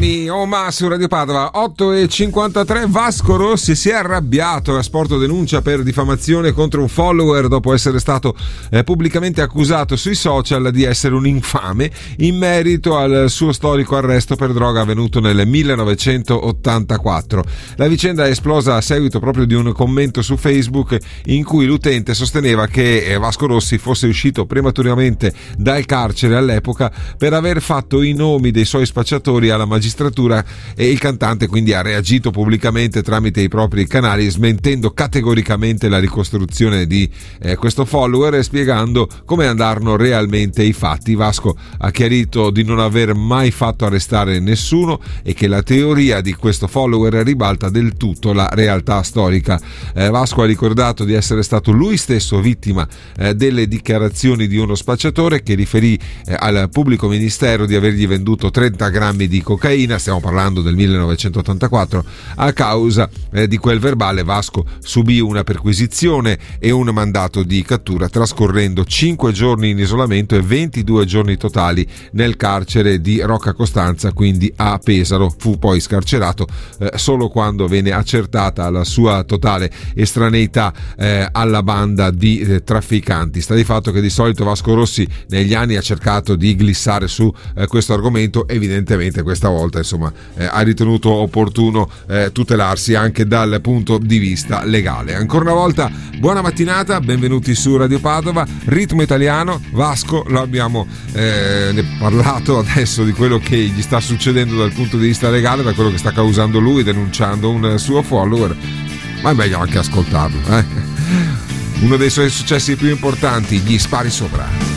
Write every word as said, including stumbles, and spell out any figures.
Grammy, oh ma su Radio Padova. Otto e cinquantatré. Vasco Rossi si è arrabbiato, ha sporto denuncia per diffamazione contro un follower dopo essere stato eh, pubblicamente accusato sui social di essere un infame in merito al suo storico arresto per droga avvenuto nel millenovecentottantaquattro. La vicenda è esplosa a seguito proprio di un commento su Facebook in cui l'utente sosteneva che Vasco Rossi fosse uscito prematuramente dal carcere all'epoca per aver fatto i nomi dei suoi spacciatori alla magistratura, e il cantante quindi ha reagito pubblicamente tramite i propri canali smentendo categoricamente la ricostruzione di eh, questo follower e spiegando come andarono realmente i fatti. Vasco ha chiarito di non aver mai fatto arrestare nessuno e che la teoria di questo follower ribalta del tutto la realtà storica. eh, Vasco ha ricordato di essere stato lui stesso vittima eh, delle dichiarazioni di uno spacciatore che riferì eh, al pubblico ministero di avergli venduto trenta grammi di cocaina, stiamo parlando del millenovecentottantaquattro. A causa eh, di quel verbale Vasco subì una perquisizione e un mandato di cattura, trascorrendo cinque giorni in isolamento e ventidue giorni totali nel carcere di Rocca Costanza, quindi a Pesaro. Fu poi scarcerato eh, solo quando venne accertata la sua totale estraneità eh, alla banda di eh, trafficanti. Sta di fatto che di solito Vasco Rossi negli anni ha cercato di glissare su eh, questo argomento. Evidentemente questa volta insomma eh, ha ritenuto opportuno eh, tutelarsi anche dal punto di vista legale. Ancora una volta buona mattinata, benvenuti su Radio Padova. Ritmo italiano, Vasco lo abbiamo eh, ne parlato adesso di quello che gli sta succedendo dal punto di vista legale, da quello che sta causando lui denunciando un suo follower, ma è meglio anche ascoltarlo, eh? Uno dei suoi successi più importanti, Gli spari sopra.